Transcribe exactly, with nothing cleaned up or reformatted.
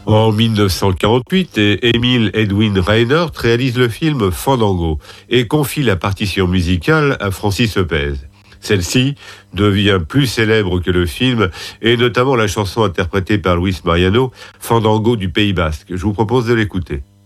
En dix-neuf cent quarante-huit, Emil Edwin Reinhardt réalise le film Fandango et confie la partition musicale à Francis Lepez. Celle-ci devient plus célèbre que le film, et notamment la chanson interprétée par Luis Mariano, Fandango du Pays Basque. Je vous propose de l'écouter.